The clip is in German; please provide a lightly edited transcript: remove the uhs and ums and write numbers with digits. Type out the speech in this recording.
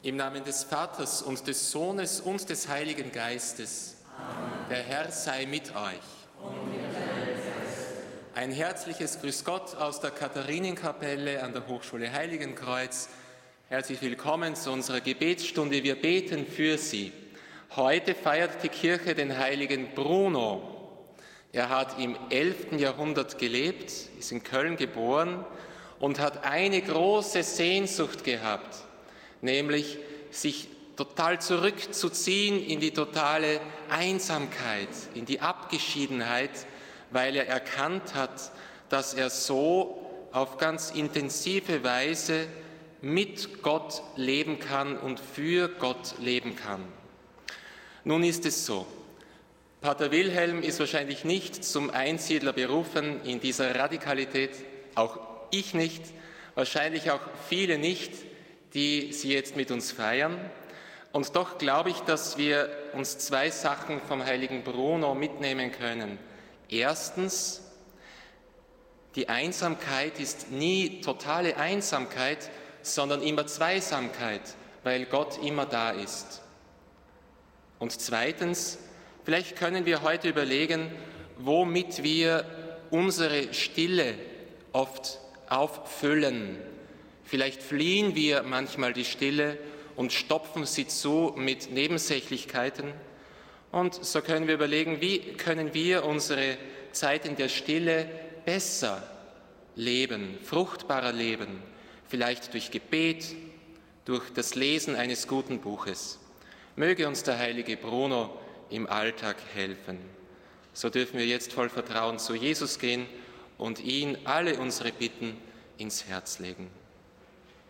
Im Namen des Vaters und des Sohnes und des Heiligen Geistes. Amen. Der Herr sei mit euch. Und mit deinem Geist. Ein herzliches Grüß Gott aus der Katharinenkapelle an der Hochschule Heiligenkreuz. Herzlich willkommen zu unserer Gebetsstunde. Wir beten für Sie. Heute feiert die Kirche den heiligen Bruno. Er hat im 11. Jahrhundert gelebt, ist in Köln geboren und hat eine große Sehnsucht gehabt, nämlich sich total zurückzuziehen in die totale Einsamkeit, in die Abgeschiedenheit, weil er erkannt hat, dass er so auf ganz intensive Weise mit Gott leben kann und für Gott leben kann. Nun ist es so, Pater Wilhelm ist wahrscheinlich nicht zum Einsiedler berufen in dieser Radikalität, auch ich nicht, wahrscheinlich auch viele nicht, die Sie jetzt mit uns feiern. Und doch glaube ich, dass wir uns zwei Sachen vom heiligen Bruno mitnehmen können. Erstens, die Einsamkeit ist nie totale Einsamkeit, sondern immer Zweisamkeit, weil Gott immer da ist. Und zweitens, vielleicht können wir heute überlegen, womit wir unsere Stille oft auffüllen. Vielleicht fliehen wir manchmal die Stille und stopfen sie zu mit Nebensächlichkeiten. Und so können wir überlegen, wie können wir unsere Zeit in der Stille besser leben, fruchtbarer leben. Vielleicht durch Gebet, durch das Lesen eines guten Buches. Möge uns der heilige Bruno im Alltag helfen. So dürfen wir jetzt voll Vertrauen zu Jesus gehen und ihn alle unsere Bitten ins Herz legen.